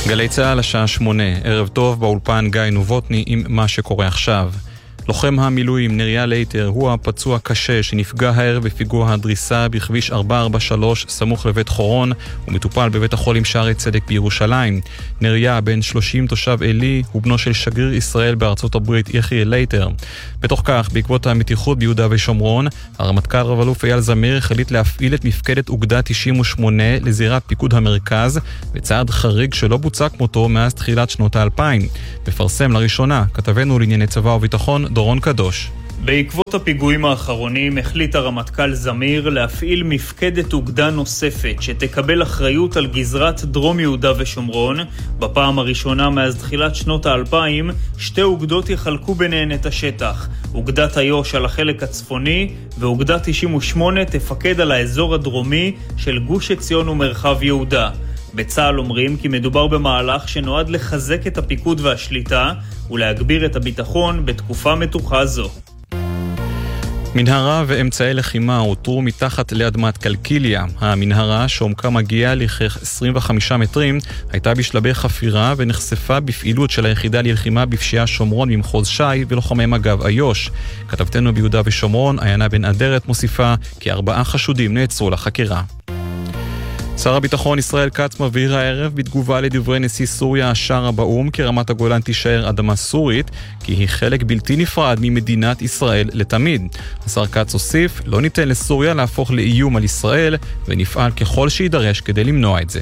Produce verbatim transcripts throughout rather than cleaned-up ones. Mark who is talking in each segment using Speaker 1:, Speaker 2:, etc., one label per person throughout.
Speaker 1: גלי צהל השעה שמונה, ערב טוב באולפן גיא נובוטני עם מה שקורה עכשיו. לוחם המילואים נריה לייטר הוא הפצוע קשה שנפגע הערב בפיגוע הדריסה בכביש ארבע ארבע שלוש סמוך לבית חורון ומטופל בבית החולים שערי צדק בירושלים. נריה בן שלושים תושב אלי הוא בנו של שגריר ישראל בארצות הברית יחיאל לייטר. בתוך כך, בעקבות המתיחות ביהודה ושומרון, הרמטכ"ל רב אלוף אייל זמיר החליט להפעיל את מפקדת אוגדה תשעים ושמונה לזירת פיקוד המרכז, בצעד חריג שלא בוצע כמותו מאז תחילת שנות האלפיים. מפרסם לראשונה כתבנו לענייני צבא וביטחון דורון קדוש.
Speaker 2: בעקבות הפיגועים האחרונים החליט הרמטכ"ל זמיר להפעיל מפקדת אוגדה נוספת שתקבל אחריות על גזרת דרום יהודה ושומרון. בפעם הראשונה מאז תחילת שנות האלפיים שתי אוגדות יחלקו ביניהן את השטח. אוגדת איו"ש על החלק הצפוני ואוגדה תשעים ושמונה תפקד על האזור הדרומי של גוש עציון ומרחב יהודה. בצה"ל אומרים כי מדובר במהלך שנועד לחזק את הפיקוד והשליטה ולהגביר את הביטחון בתקופה מתוחה זו.
Speaker 1: מנהרה ואמצעי לחימה הותרו מתחת לאדמת קלקיליה. המנהרה, שעומקה מגיעה לכך עשרים וחמישה מטרים, הייתה בשלבי חפירה ונחשפה בפעילות של היחידה ללחימה בפשיעה שומרון ממחוז ש"י ולוחמי מג"ב איו"ש. כתבתנו ביהודה ושומרון, עיינה בן אדרת, מוסיפה כי ארבעה חשודים נעצרו לחקירה. שר הביטחון ישראל כץ מבהיר הערב בתגובה לדברי נשיא סוריה השארה באום כי רמת הגולן תישאר אדמה סורית, כי היא חלק בלתי נפרד ממדינת ישראל לתמיד. השר כץ הוסיף, לא ניתן לסוריה להפוך לאיום על ישראל ונפעל ככל שידרש כדי למנוע את זה.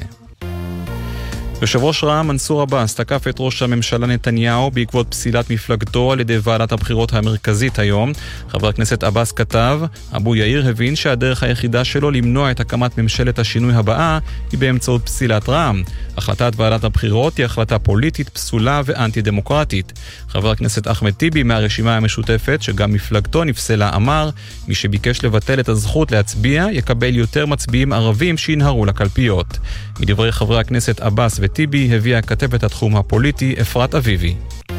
Speaker 1: יושב ראש רע"מ מנסור עבאס תקף את ראש הממשלה נתניהו בעקבות פסילת מפלגתו על ידי ועדת הבחירות המרכזית היום. חבר הכנסת עבאס כתב, אבו יאיר הבין שהדרך היחידה שלו למנוע את הקמת ממשלת השינוי הבאה היא באמצעות פסילת רע"מ. החלטת ועדת הבחירות היא החלטה פוליטית פסולה ואנטי דמוקרטית. חבר הכנסת אחמד טיבי מהרשימה המשותפת, שגם מפלגתו נפסלה, אמר, מי שביקש לבטל את הזכות להצביע יקבל יותר מצביעים ערבים שינהרו לקלפיות. מדברי חברי הכנסת עבאס וטיבי הביאה כתבת התחום הפוליטי אפרת אביבי.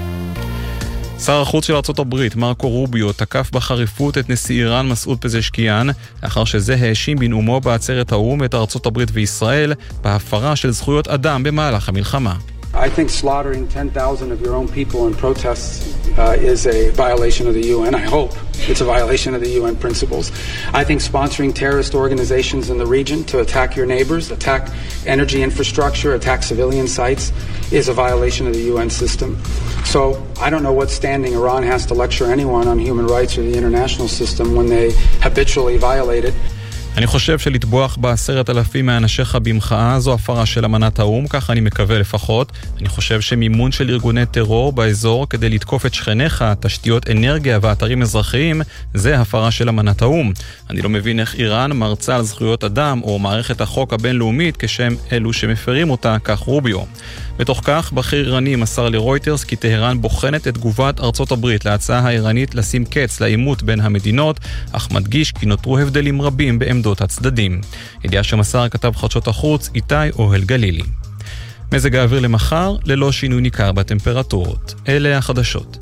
Speaker 1: שר החוץ של ארצות הברית מרקו רוביו תקף בחריפות את נשיא איראן מסעוד פזשקיאן לאחר שזה האשים בנאומו בעצרת האו"ם את ארצות הברית וישראל בהפרה של זכויות אדם במהלך המלחמה.
Speaker 3: I think slaughtering ten thousand of your own people in protests uh, is a violation of the U N. I hope it's a violation of the U N principles. I think sponsoring terrorist organizations in the region to attack your neighbors, attack energy infrastructure, attack civilian sites is a violation of the U N system. So I don't know what standing Iran has to lecture anyone on human rights or the international system when they habitually violate it.
Speaker 1: אני חושב שלטבוח בעשרת אלפים מאנשיך במחאה זו הפרה של אמנת האו"ם, כך אני מקווה לפחות. אני חושב שמימון של ארגוני טרור באזור כדי לתקוף את שכניך, תשתיות אנרגיה ואתרים אזרחיים, זה הפרה של אמנת האו"ם. אני לא מבין איך איראן מרצה על זכויות אדם או מערכת החוק הבינלאומית כשם אלו שמפרים אותה, כך רוביו. בתוך כך, בכיר איראני מסר לרויטרס כי טהרן בוחנת את תגובת ארצות הברית להצעה האיראנית לשים קץ לעימות בין המדינות, אך מדגיש כי נותרו הבדלים רבים בעמדות הצדדים. ידיעה שמסר כתב חדשות החוץ איתי אוהל גלילי. מזג האוויר למחר ללא שינוי ניכר בטמפרטורות. אלה החדשות.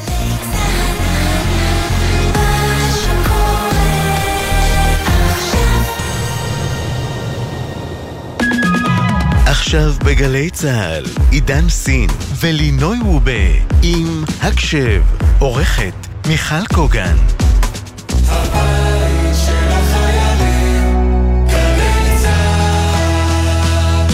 Speaker 4: עכשיו בגלי צהל, עידן סין ולינוי רובה עם הקשב, עורכת מיכל קוגן.
Speaker 5: הבית של החיילים, גלי צהל.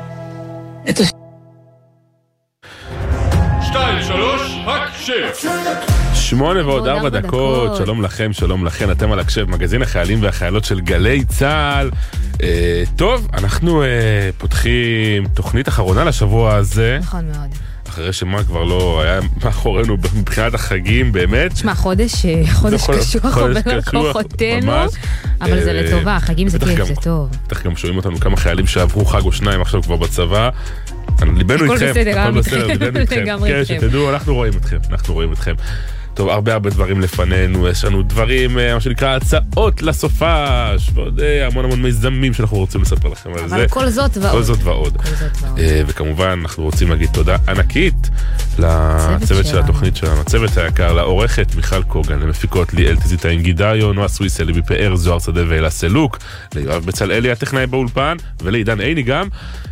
Speaker 6: שתיים, שלוש, הקשב. שמונה ועוד ארבע דקות, שלום לכם, שלום לכן, אתם על הקשב, מגזין החיילים והחיילות של גלי צהל. אה, טוב, אנחנו אה, פותחים תוכנית אחרונה לשבוע הזה.
Speaker 7: נכון מאוד.
Speaker 6: אחרי שמה כבר לא היה מאחורינו מבחינת החגים, באמת.
Speaker 7: שמע, חודש, חודש קשוח הרבה לקוחותינו, אבל זה לטובה, החגים זה כיף, זה טוב.
Speaker 6: בטח גם שומעים אותנו כמה חיילים שעברו חג או שניים עכשיו כבר בצבא. ליבנו איתכם, הכל בסדר, ליבנו איתכם. כן, שתדעו, אנחנו רואים אתכם, אנחנו רואים אתכם. טוב, הרבה הרבה דברים לפנינו, יש לנו דברים, מה שנקרא, הצעות לסופש, ועוד המון המון מיזמים שאנחנו רוצים לספר לכם על זה.
Speaker 7: אבל כל זאת ועוד.
Speaker 6: כל זאת ועוד. וכמובן, אנחנו רוצים להגיד תודה ענקית לצוות של התוכנית שלנו, הצוות היקר, לעורכת מיכל קוגן, למפיקות ליאל תזיתאים גידריו, נועה סוויסה, ליבי פאר, זוהר שדה ואלה סלוק, ליואב בצלאלי הטכנאי באולפן, ולעידן עיני גם.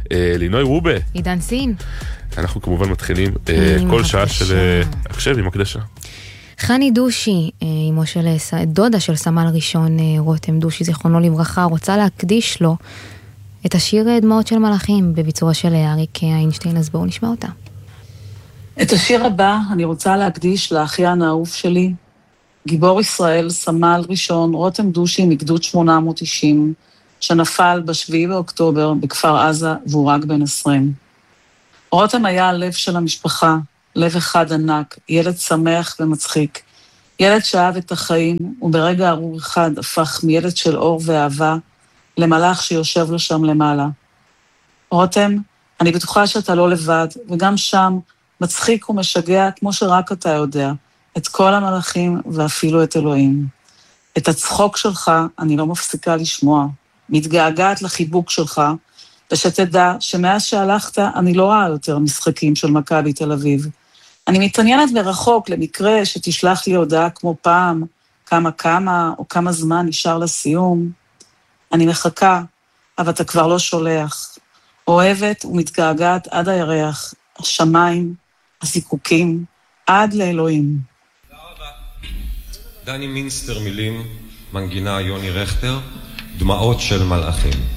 Speaker 6: לינוי רובה.
Speaker 7: עידן סין.
Speaker 6: אנחנו כמובן מתחילים כל שעה של הקשב עם הקדשה.
Speaker 7: חני דושי, אמו של, דודה של סמל ראשון רותם דושי, זיכרונו לברכה, רוצה להקדיש לו את השיר דמעות של מלאכים בביצורו של אריק איינשטיין, אז בואו נשמע אותה.
Speaker 8: את השיר הבא אני רוצה להקדיש לאחיין האהוב שלי, גיבור ישראל, סמל ראשון רותם דושי מגדוד שמונה מאות תשעים, שנפל בשביעי באוקטובר בכפר עזה והוא רק בן עשרים. רותם היה הלב של המשפחה, לב אחד ענק, ילד שמח ומצחיק, ילד שאהב את החיים, וברגע ארור אחד הפך מילד של אור ואהבה למלאך שיושב לו שם למעלה. רותם, אני בטוחה שאתה לא לבד, וגם שם מצחיק ומשגע כמו שרק אתה יודע, את כל המלאכים ואפילו את אלוהים. את הצחוק שלך אני לא מפסיקה לשמוע, מתגעגעת לחיבוק שלך, ושתדע שמאז שהלכת אני לא רואה יותר משחקים של מכבי תל אביב. אני מתעניינת מרחוק למקרה שתשלח לי הודעה כמו פעם, כמה כמה או כמה זמן נשאר לסיום. אני מחכה, אבל אתה כבר לא שולח. אוהבת ומתגעגעת עד הירח, השמיים, הזיקוקים, עד לאלוהים.
Speaker 9: תודה רבה. דני מינסטר מילים, מנגינה יוני רכטר, דמעות של מלאכים.